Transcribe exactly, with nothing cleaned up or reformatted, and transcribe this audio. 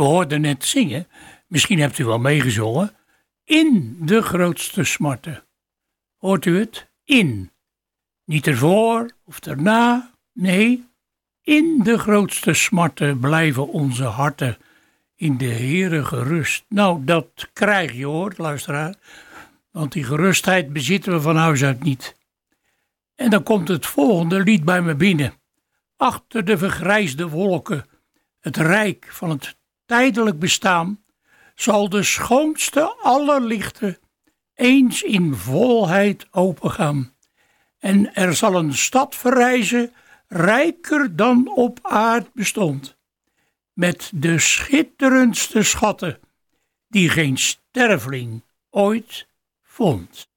hoorden net zingen, misschien hebt u wel meegezongen, in de grootste smarten. Hoort u het? In. Niet ervoor of erna, nee, in de grootste smarten blijven onze harten in de Heere gerust. Nou, dat krijg je hoor, luisteraar, want die gerustheid bezitten we van huis uit niet. En dan komt het volgende lied bij me binnen. Achter de vergrijsde wolken, het rijk van het tijdelijk bestaan, zal de schoonste aller lichten eens in volheid opengaan. En er zal een stad verrijzen, rijker dan op aard bestond, met de schitterendste schatten, die geen sterveling ooit vond.